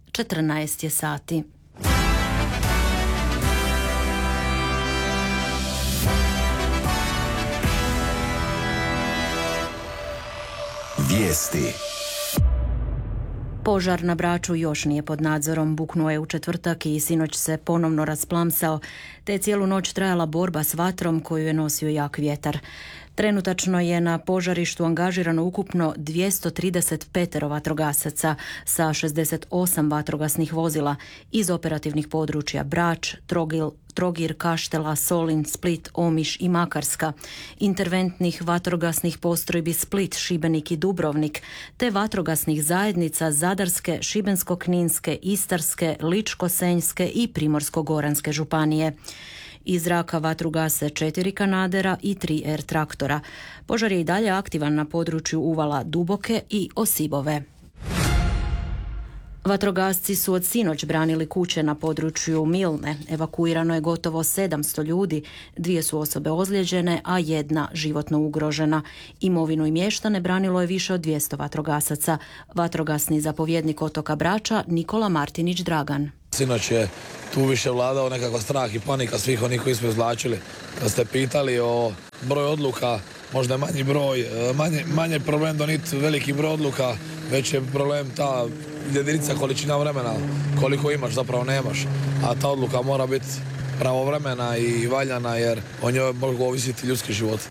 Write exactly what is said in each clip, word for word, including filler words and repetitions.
četrnaest je sati. Vijesti. Požar na Braču još nije pod nadzorom, buknuo je u četvrtak i sinoć se ponovno rasplamsao, te je cijelu noć trajala borba s vatrom koju je nosio jak vjetar. Trenutačno je na požarištu angažirano ukupno dvjesto trideset pet vatrogasaca sa šezdeset osam vatrogasnih vozila iz operativnih područja Brač, Trogil, Trogir, Kaštela, Solin, Split, Omiš i Makarska, interventnih vatrogasnih postrojbi Split, Šibenik i Dubrovnik, te vatrogasnih zajednica Zadarske, Šibensko-kninske, Istarske, Ličko-senjske i Primorsko-goranske županije. Iz zraka vatru gase četiri kanadera i tri er traktora. Požar je i dalje aktivan na području uvala Duboke i Osibove. Vatrogasci su od sinoć branili kuće na području Milne. Evakuirano je gotovo sedamsto ljudi, dvije su osobe ozlijeđene, a jedna životno ugrožena. Imovinu i mještane branilo je više od dvjesto vatrogasaca. Vatrogasni zapovjednik otoka Brača Nikola Martinić Dragan. Sinoć je tu više vladao nekakav strah i panika svih onih koji smo izvlačili. Kad ste pitali o broju odluka, možda je manji broj, manje, manje problem doniti veliki broj odluka, već je problem ta jedinica količina vremena, koliko imaš zapravo nemaš, a ta odluka mora biti pravovremena i valjana jer o njoj mogu ovisiti ljudski život.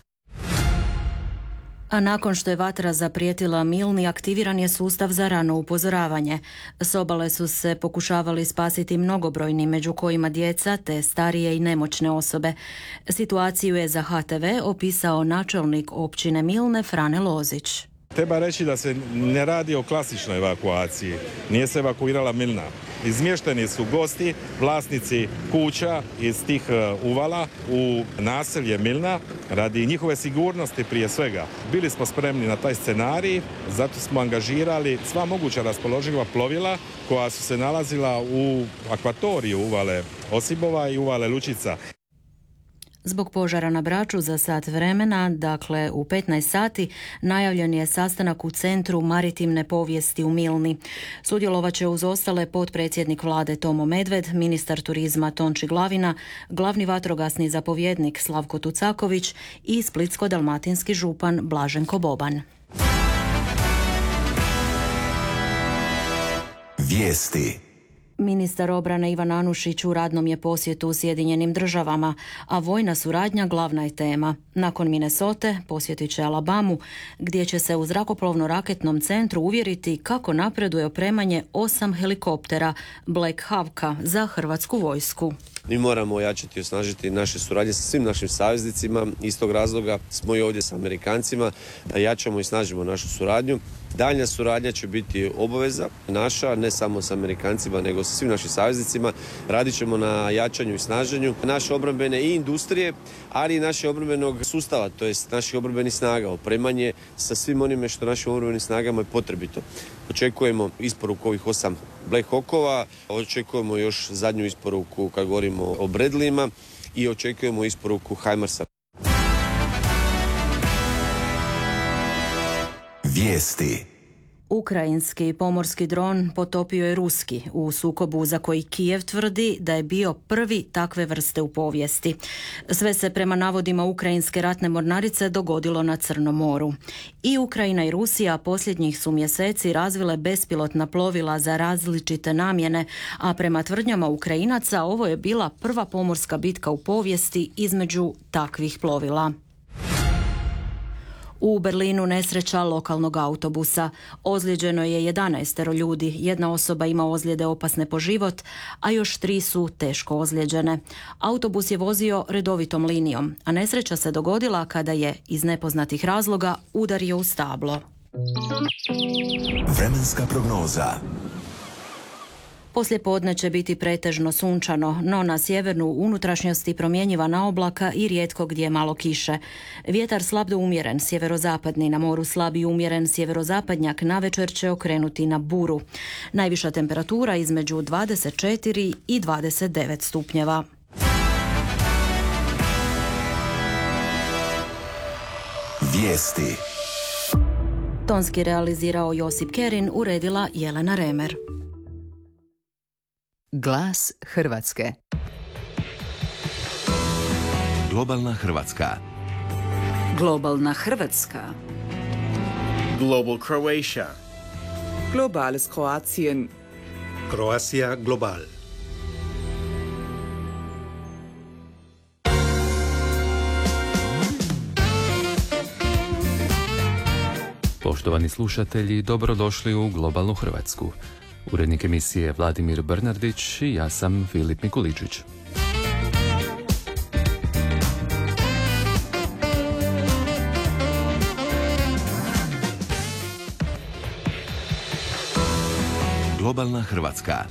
A nakon što je vatra zaprijetila Milni, aktiviran je sustav za rano upozoravanje. S obale su se pokušavali spasiti mnogobrojni, među kojima djeca te starije i nemoćne osobe. Situaciju je za ha te ve opisao načelnik općine Milne Frane Lozić. Treba reći da se ne radi o klasičnoj evakuaciji. Nije se evakuirala Milna. Izmješteni su gosti, vlasnici kuća iz tih uvala u naselje Milna radi njihove sigurnosti prije svega. Bili smo spremni na taj scenarij, zato smo angažirali sva moguća raspoloživa plovila koja su se nalazila u akvatoriju uvale Osibova i uvale Lučica. Zbog požara na Braču za sat vremena, dakle u petnaest sati, najavljen je sastanak u Centru maritimne povijesti u Milni. Sudjelovat će uz ostale potpredsjednik vlade Tomo Medved, ministar turizma Tonči Glavina, glavni vatrogasni zapovjednik Slavko Tucaković i splitsko-dalmatinski župan Blaženko Boban. Vijesti. Ministar obrane Ivan Anušić u radnom je posjetu u Sjedinjenim državama, a vojna suradnja glavna je tema. Nakon Minnesote posjetit će Alabamu, gdje će se u zrakoplovno-raketnom centru uvjeriti kako napreduje opremanje osam helikoptera Black Hawka za hrvatsku vojsku. Mi moramo ojačati i osnažiti naše suradnje sa svim našim saveznicima. Iz tog razloga smo i ovdje sa Amerikancima, jačamo i snažimo našu suradnju. Daljnja suradnja će biti obaveza naša, ne samo sa Amerikancima, nego sa svim našim saveznicima. Radit ćemo na jačanju i snaženju naše obrambene i industrije, ali i naše obrambenog sustava, to jest naših obrambenih snaga, opremanje sa svim onime što našim obrambenim snagama je potrebito. Očekujemo isporuku ovih osam Black Hawkova, očekujemo još zadnju isporuku kad govorimo o Bradleyima i očekujemo isporuku Himarsa. Vijesti. Ukrajinski pomorski dron potopio je ruski u sukobu za koji Kijev tvrdi da je bio prvi takve vrste u povijesti. Sve se prema navodima ukrajinske ratne mornarice dogodilo na Crnom moru. I Ukrajina i Rusija posljednjih su mjeseci razvile bespilotna plovila za različite namjene, a prema tvrdnjama Ukrajinaca ovo je bila prva pomorska bitka u povijesti između takvih plovila. U Berlinu nesreća lokalnog autobusa. Ozlijeđeno je jedanaestero ljudi, jedna osoba ima ozljede opasne po život, a još tri su teško ozlijeđene. Autobus je vozio redovitom linijom, a nesreća se dogodila kada je iz nepoznatih razloga udario u stablo. Vremenska prognoza. Poslijepodne će biti pretežno sunčano, no na sjevernu unutrašnjosti promjenjivana oblaka i rijetko gdje malo kiše. Vjetar slab do umjeren, sjeverozapadni, na moru slab i umjeren sjeverozapadnjak, navečer će okrenuti na buru. Najviša temperatura između dvadeset četiri i dvadeset devet stupnjeva. Vijesti. Tonski realizirao Josip Kerin, uredila Jelena Remer. Glas Hrvatske. Globalna Hrvatska. Globalna Hrvatska. Global Croatia. Globales Kroatien. Croatia Global. Poštovani slušatelji, dobrodošli u Globalnu Hrvatsku. Urednik emisije Vladimir Bernardić i ja sam Filip Mikuličić. Globalna Hrvatska.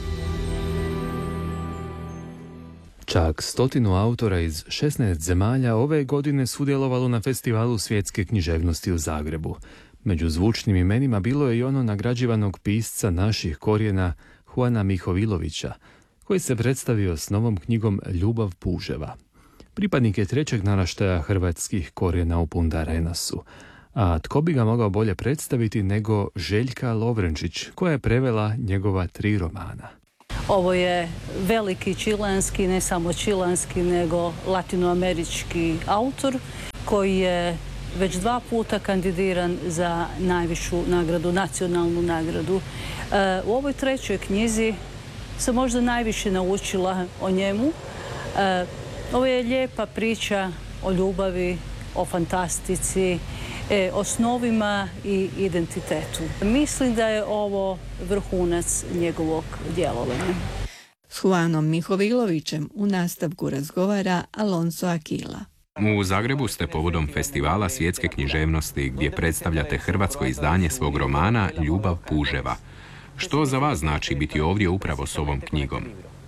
Čak stotinu autora iz šesnaest zemalja ove godine sudjelovalo na festivalu svjetske književnosti u Zagrebu. Među zvučnim imenima bilo je i ono nagrađivanog pisca naših korijena Juana Mihovilovića, koji se predstavio s novom knjigom Ljubav puževa. Pripadnik je trećeg naraštaja hrvatskih korijena u Punta Arenasu. A tko bi ga mogao bolje predstaviti nego Željka Lovrenčić, koja je prevela njegova tri romana. Ovo je veliki čilanski, ne samo čilanski, nego latinoamerički autor koji je već dva puta kandidiran za najvišu nagradu, nacionalnu nagradu. E, u ovoj trećoj knjizi sam možda najviše naučila o njemu. E, ovo je lijepa priča o ljubavi, o fantastici, e, o snovima i identitetu. Mislim da je ovo vrhunac njegovog djelovanja. S Juanom Mihovilovićem u nastavku razgovara Alonso Aquila. U Zagrebu ste povodom festivala svjetske književnosti gdje predstavljate hrvatsko izdanje svog romana Ljubav puževa. Što za vas znači biti ovdje upravo s ovom knjigom?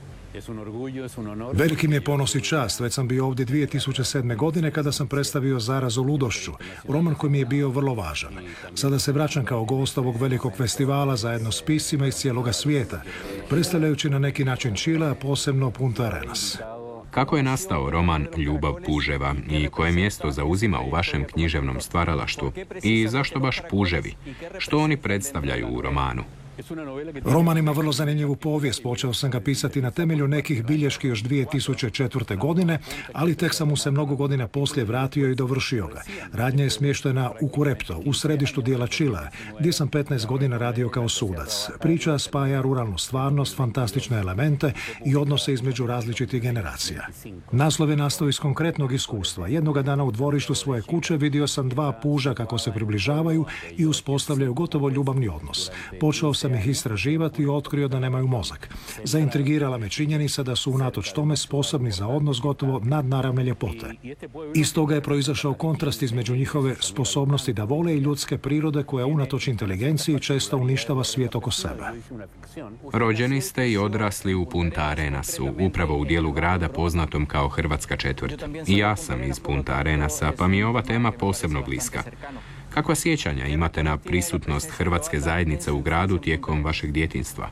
Veliki mi je ponos i čast. Već sam bio ovdje dvije tisuće sedme. godine kada sam predstavio Zarazu ludošću, roman koji mi je bio vrlo važan. Sada se vraćam kao gost ovog velikog festivala zajedno s piscima iz cijeloga svijeta, predstavljajući na neki način Čile, a posebno Punta Arenas. Kako je nastao roman Ljubav puževa i koje mjesto zauzima u vašem književnom stvaralaštvu? I zašto baš puževi? Što oni predstavljaju u romanu? Roman ima vrlo zanimljivu povijest. Počeo sam ga pisati na temelju nekih bilješki još dvije tisuće četvrte. godine, ali tek sam mu se mnogo godina poslije vratio i dovršio ga. Radnja je smještena u Kurepto, u središtu dijela Čilea, gdje sam petnaest godina radio kao sudac. Priča spaja ruralnu stvarnost, fantastične elemente i odnose između različitih generacija. Naslov je nastao iz konkretnog iskustva. Jednoga dana u dvorištu svoje kuće vidio sam dva puža kako se približavaju i uspostavljaju gotovo ljubavni odnos. Počeo sam ih istraživati i otkrio da nemaju mozak. Zaintrigirala me činjenica da su unatoč tome sposobni za odnos gotovo nadnaravne ljepote. Iz toga je proizašao kontrast između njihove sposobnosti da vole i ljudske prirode koja unatoč inteligenciji često uništava svijet oko sebe. Rođeni ste i odrasli u Punta Arenasu, upravo u dijelu grada poznatom kao Hrvatska četvrt. I ja sam iz Punta Arenasa, pa mi je ova tema posebno bliska. Kakva sjećanja imate na prisutnost hrvatske zajednice u gradu tijekom vašeg djetinjstva?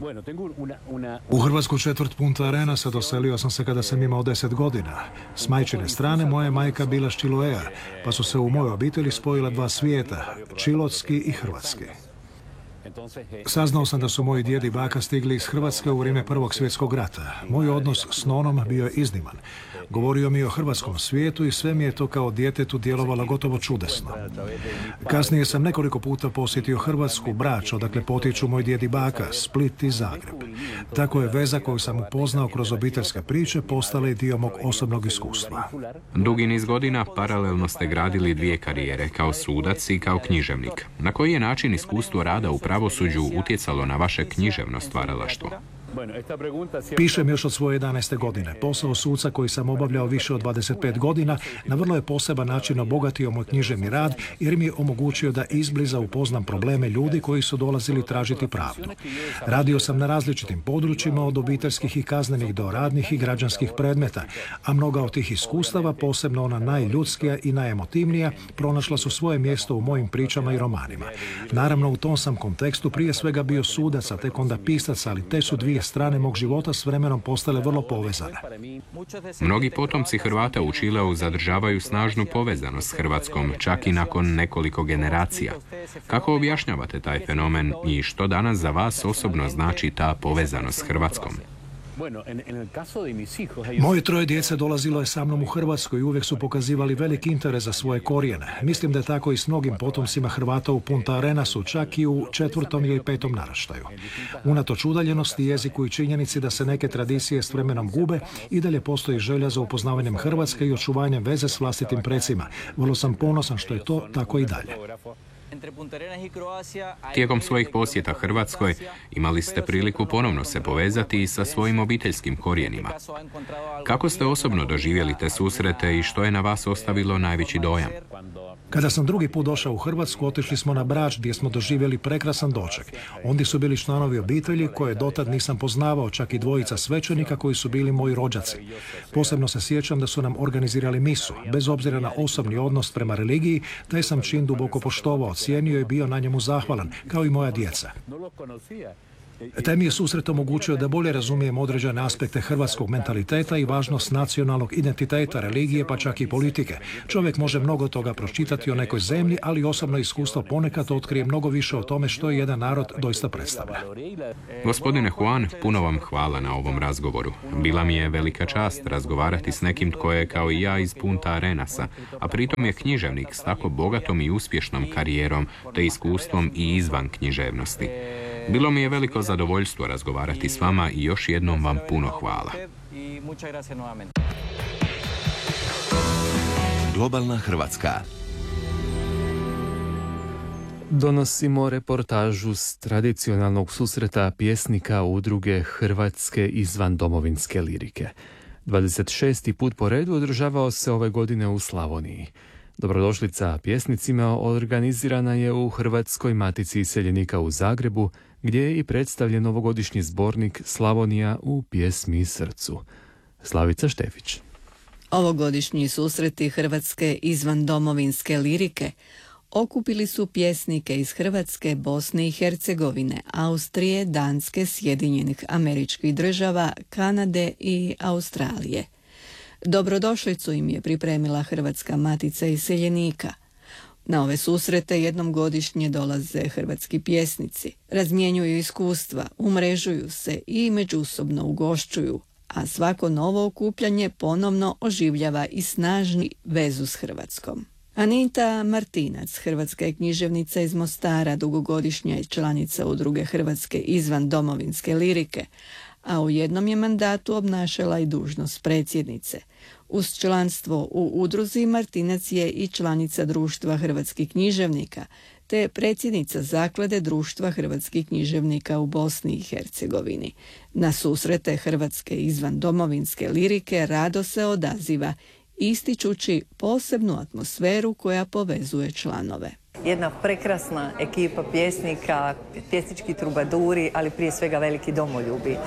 U Hrvatsku četvrt Punta Arenasa doselio sam se kada sam imao deset godina. S majčine strane moja majka bila s Čiloea, pa su se u mojoj obitelji spojila dva svijeta, čilotski i hrvatski. Saznao sam da su moji djed i baka stigli iz Hrvatske u vrijeme Prvog svjetskog rata. Moj odnos s nonom bio je izniman. Govorio mi o hrvatskom svijetu i sve mi je to kao djetetu djelovalo gotovo čudesno. Kasnije sam nekoliko puta posjetio Hrvatsku, Brač, odakle potiču moj djed i baka, Split i Zagreb. Tako je veza koju sam upoznao kroz obiteljske priče postala i dio mog osobnog iskustva. Dugi niz godina paralelno ste gradili dvije karijere, kao sudac i kao književnik. Na koji je način iskustvo rada u pravosuđu utjecalo na vaše književno stvaralaštvo? Pišem još od svoje jedanaeste. godine. Posao suca koji sam obavljao više od dvadeset pet godina na vrlo je poseban način obogatio moj književni rad jer mi je omogućio da izbliza upoznam probleme ljudi koji su dolazili tražiti pravdu. Radio sam na različitim područjima od obiteljskih i kaznenih do radnih i građanskih predmeta, a mnoga od tih iskustava, posebno ona najljudskija i najemotivnija, pronašla su svoje mjesto u mojim pričama i romanima. Naravno, u tom sam kontekstu prije svega bio sudac, a tek onda pisac, ali te su dvije strane mog života s vremenom postale vrlo povezane. Mnogi potomci Hrvata u Čileu zadržavaju snažnu povezanost s Hrvatskom, čak i nakon nekoliko generacija. Kako objašnjavate taj fenomen i što danas za vas osobno znači ta povezanost s Hrvatskom? Moje troje djece dolazilo je sa mnom u Hrvatsku i uvijek su pokazivali veliki interes za svoje korijene. Mislim da je tako i s mnogim potomcima Hrvata u Punta Arenasu, čak i u četvrtom ili petom naraštaju. Unatoč udaljenosti, jeziku i činjenici da se neke tradicije s vremenom gube, i dalje postoji želja za upoznavanjem Hrvatske i očuvanjem veze s vlastitim precima. Vrlo sam ponosan što je to tako i dalje. Tijekom svojih posjeta Hrvatskoj imali ste priliku ponovno se povezati i sa svojim obiteljskim korijenima. Kako ste osobno doživjeli te susrete i što je na vas ostavilo najveći dojam? Kada sam drugi put došao u Hrvatsku, otišli smo na Brač gdje smo doživjeli prekrasan doček. Ondje su bili članovi obitelji koje dotad nisam poznavao, čak i dvojica svećenika koji su bili moji rođaci. Posebno se sjećam da su nam organizirali misu. Bez obzira na osobni odnos prema religiji, taj sam čin duboko poštovao, cijenio i bio na njemu zahvalan, kao i moja djeca. Taj mi je susret omogućio da bolje razumijem određene aspekte hrvatskog mentaliteta i važnost nacionalnog identiteta, religije, pa čak i politike. Čovjek može mnogo toga pročitati o nekoj zemlji, ali osobno iskustvo ponekad otkrije mnogo više o tome što je jedan narod doista predstavlja. Gospodine Juan, puno vam hvala na ovom razgovoru. Bila mi je velika čast razgovarati s nekim tko je kao i ja iz Punta Arenasa, a pritom je književnik s tako bogatom i uspješnom karijerom te iskustvom i izvan književnosti. Bilo mi je veliko zadovoljstvo razgovarati s vama i još jednom vam puno hvala. Globalna Hrvatska. Donosimo reportažu s tradicionalnog susreta pjesnika udruge Hrvatske izvan domovinske lirike. dvadeset šesti put po redu održavao se ove godine u Slavoniji. Dobrodošlica pjesnicima organizirana je u Hrvatskoj matici iseljenika u Zagrebu, gdje je i predstavljen novogodišnji zbornik Slavonija u pjesmi i srcu. Slavica Štefić. Ovogodišnji susreti Hrvatske izvan domovinske lirike okupili su pjesnike iz Hrvatske, Bosne i Hercegovine, Austrije, Danske, Sjedinjenih Američkih Država, Kanade i Australije. Dobrodošlicu im je pripremila Hrvatska matica iseljenika. Na ove susrete jednom godišnje dolaze hrvatski pjesnici, razmjenjuju iskustva, umrežuju se i međusobno ugošćuju, a svako novo okupljanje ponovno oživljava i snažni vezu s Hrvatskom. Anita Martinac, hrvatska je književnica iz Mostara, dugogodišnja je članica udruge Hrvatske izvan domovinske lirike, a u jednom je mandatu obnašala i dužnost predsjednice. Uz članstvo u udruzi Martinac je i članica Društva hrvatskih književnika, te predsjednica Zaklade Društva hrvatskih književnika u Bosni i Hercegovini. Na susrete Hrvatske izvan domovinske lirike rado se odaziva, ističući posebnu atmosferu koja povezuje članove. Jedna prekrasna ekipa pjesnika, pjesnički trubaduri, ali prije svega veliki domoljubi. E,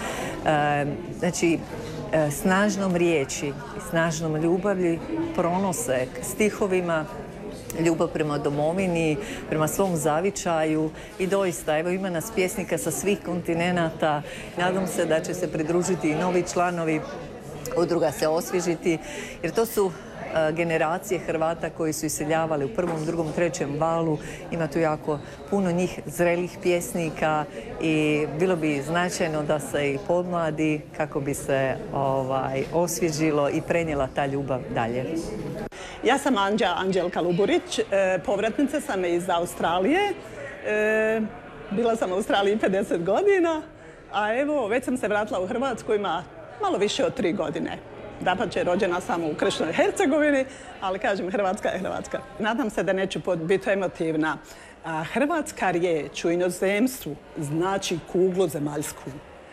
znači, e, snažnom riječi, snažnom ljubavlji pronose stihovima ljubav prema domovini, prema svom zavičaju i doista, evo ima nas pjesnika sa svih kontinenata. Nadam se da će se pridružiti i novi članovi, udruga se osvježiti, jer to su generacije Hrvata koji su iseljavali u prvom, drugom, trećem valu. Ima tu jako puno njih zrelih pjesnika i bilo bi značajno da se i podmladi kako bi se ovaj, osvježilo i prenijela ta ljubav dalje. Ja sam Anđa Anđelka Luburić, e, povratnica sam iz Australije. E, bila sam u Australiji pedeset godina, a evo već sam se vratila u Hrvatsku, ima malo više od tri godine. Dapače, rođena sam u kršnoj Hercegovini, ali kažem, Hrvatska je Hrvatska. Nadam se da neću biti emotivna. A, hrvatska riječ u inozemstvu znači kuglu zemaljsku.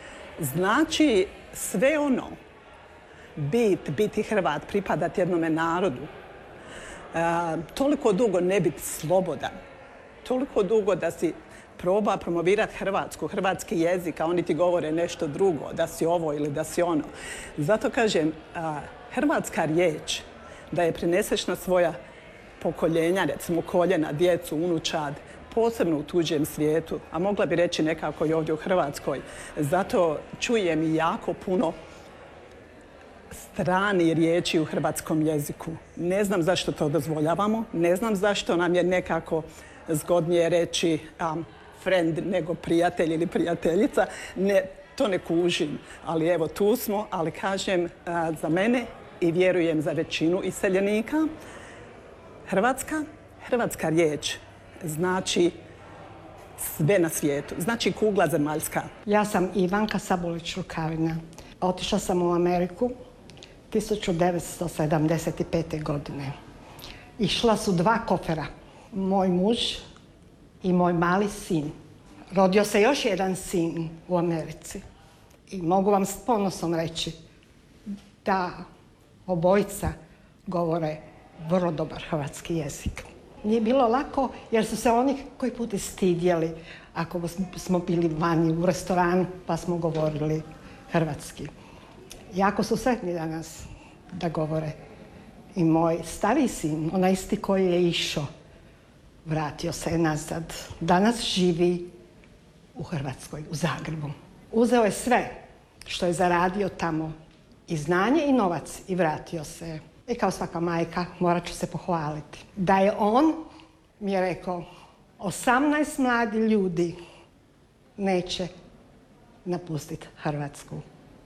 Znači sve ono, bit, biti Hrvat, pripadati jednome narodu. A, toliko dugo ne biti slobodan. Toliko dugo da si proba promovirati Hrvatsku, hrvatski jezik, a oni ti govore nešto drugo, da si ovo ili da si ono. Zato kažem, a, hrvatska riječ, da je prineseš na svoja pokoljenja, recimo koljena, djecu, unučad, posebno u tuđem svijetu, a mogla bi reći nekako i ovdje u Hrvatskoj. Zato čujem i jako puno strani riječi u hrvatskom jeziku. Ne znam zašto to dozvoljavamo, ne znam zašto nam je nekako zgodnije reći um, friend nego prijatelj ili prijateljica. Ne, to ne kužim, ali evo tu smo, ali kažem uh, za mene i vjerujem za većinu iseljenika, Hrvatska, hrvatska riječ znači sve na svijetu, znači kugla zemaljska. Ja sam Ivanka Sabulić-Rukavina. Otišla sam u Ameriku tisuću devetsto sedamdeset pete. godine. Išla su dva kofera, moj muž i moj mali sin. Rodio se još jedan sin u Americi. I mogu vam s ponosom reći da obojica govore vrlo dobar hrvatski jezik. Nije bilo lako jer su se oni koji put stidjeli ako smo bili vani u restoranu pa smo govorili hrvatski. Jako su sretni danas da govore. I moj stariji sin, onaj isti koji je išao, vratio se je nazad. Danas živi u Hrvatskoj, u Zagrebu. Uzeo je sve što je zaradio tamo, i znanje i novac, i vratio se. I kao svaka majka morat ću se pohvaliti. Da je on, mi je rekao, osamnaest mladi ljudi neće napustiti Hrvatsku.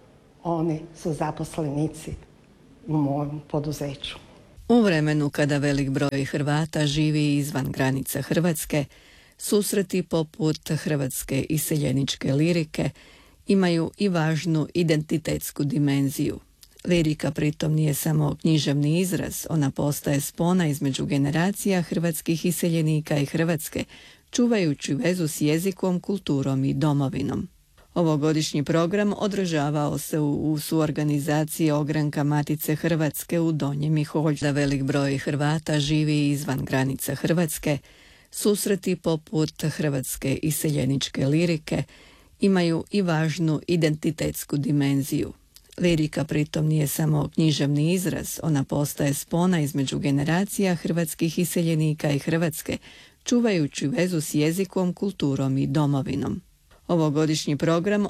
Oni su zaposlenici u mojem poduzeću. U vremenu kada velik broj Hrvata živi izvan granica Hrvatske, susreti poput hrvatske iseljeničke lirike imaju i važnu identitetsku dimenziju. Lirika pritom nije samo književni izraz, ona postaje spona između generacija hrvatskih iseljenika i Hrvatske, čuvajući vezu s jezikom, kulturom i domovinom. Ovogodišnji program održavao se u, u suorganizaciji Ogranka Matice Hrvatske u Donjem Miholjcu. Da velik broj Hrvata živi izvan granica Hrvatske, susreti poput hrvatske iseljeničke lirike imaju i važnu identitetsku dimenziju. Lirika pritom nije samo književni izraz, ona postaje spona između generacija hrvatskih iseljenika i Hrvatske, čuvajući vezu s jezikom, kulturom i domovinom. Ovogodišnji program